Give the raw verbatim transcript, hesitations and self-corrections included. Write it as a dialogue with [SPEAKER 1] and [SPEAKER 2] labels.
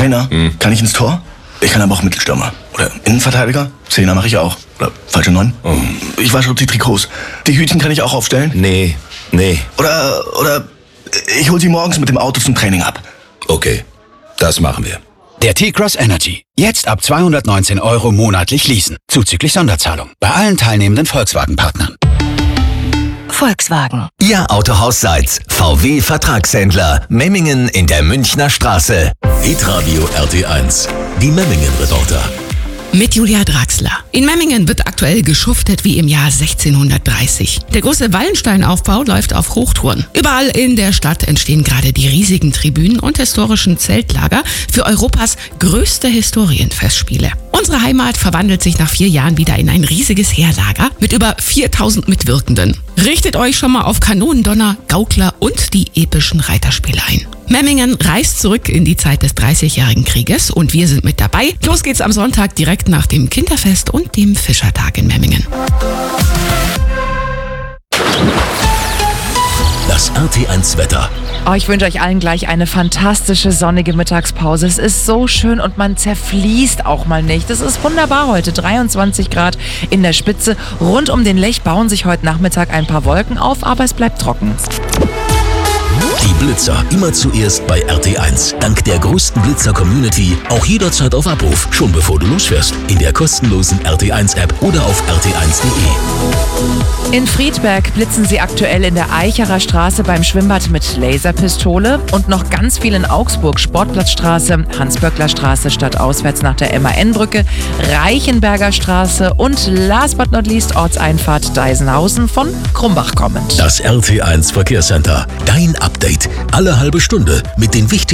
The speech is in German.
[SPEAKER 1] Trainer, hm. kann ich ins Tor? Ich kann aber auch Mittelstürmer. Oder Innenverteidiger? Zehner mache ich auch. Oder falsche Neun? Oh. Ich wasche die Trikots. Die Hütchen kann ich auch aufstellen?
[SPEAKER 2] Nee, nee.
[SPEAKER 1] Oder, oder ich hol sie morgens mit dem Auto zum Training ab.
[SPEAKER 2] Okay, das machen wir.
[SPEAKER 3] Der T-Cross Energy. Jetzt ab zweihundertneunzehn Euro monatlich leasen. Zuzüglich Sonderzahlung. Bei allen teilnehmenden Volkswagen-Partnern.
[SPEAKER 4] Volkswagen.
[SPEAKER 5] Ihr Autohaus Seitz. V W Vertragshändler. Memmingen in der Münchner Straße.
[SPEAKER 2] Hitradio R T eins. Die Memmingen-Reporter.
[SPEAKER 6] Mit Julia Draxler. In Memmingen wird aktuell geschuftet wie im Jahr sechzehnhundertdreißig. Der große Wallensteinaufbau läuft auf Hochtouren. Überall in der Stadt entstehen gerade die riesigen Tribünen und historischen Zeltlager für Europas größte Historienfestspiele. Unsere Heimat verwandelt sich nach vier Jahren wieder in ein riesiges Heerlager mit über viertausend Mitwirkenden. Richtet euch schon mal auf Kanonendonner, Gaukler und die epischen Reiterspiele ein. Memmingen reist zurück in die Zeit des dreißigjährigen Krieges und wir sind mit dabei. Los geht's am Sonntag direkt nach dem Kinderfest und dem Fischertag in Memmingen.
[SPEAKER 2] Das R T eins Wetter.
[SPEAKER 7] Oh, ich wünsche euch allen gleich eine fantastische sonnige Mittagspause. Es ist so schön und man zerfließt auch mal nicht. Es ist wunderbar heute, dreiundzwanzig Grad in der Spitze. Rund um den Lech bauen sich heute Nachmittag ein paar Wolken auf, aber es bleibt trocken.
[SPEAKER 2] Die Blitzer immer zuerst bei R T eins. Dank der größten Blitzer-Community auch jederzeit auf Abruf, schon bevor du losfährst. In der kostenlosen R T eins App oder auf r t eins punkt de.
[SPEAKER 7] In Friedberg blitzen sie aktuell in der Eicherer Straße beim Schwimmbad mit Laserpistole und noch ganz viel in Augsburg, Sportplatzstraße, Hans-Böckler-Straße stadtauswärts nach der M A N-Brücke, Reichenberger Straße und last but not least Ortseinfahrt Deisenhausen von Krumbach kommend.
[SPEAKER 2] Das R T eins Verkehrscenter. Dein Update. Alle halbe Stunde mit den wichtigsten